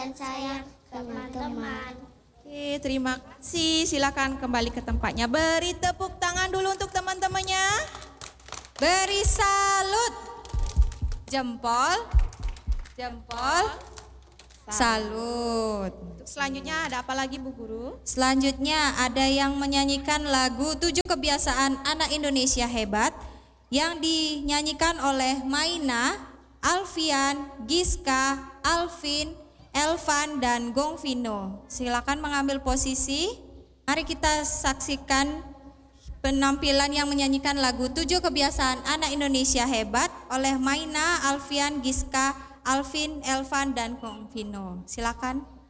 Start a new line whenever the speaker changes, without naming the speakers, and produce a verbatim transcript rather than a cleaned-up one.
dan sayang teman-teman.
Oke, terima kasih. Silakan kembali ke tempatnya. Beri tepuk tangan dulu untuk teman-temannya.
Beri salut. Jempol. Jempol. Salut.
Untuk selanjutnya ada apa lagi Bu Guru?
Selanjutnya ada yang menyanyikan lagu Tujuh Kebiasaan Anak Indonesia Hebat yang dinyanyikan oleh Maina, Alfian, Giska, Alvin, Elvan, dan Gongvino. Silakan mengambil posisi. Mari kita saksikan penampilan yang menyanyikan lagu Tujuh Kebiasaan Anak Indonesia Hebat oleh Maina, Alfian, Giska, Alvin, Elvan, dan Gongvino. Silakan.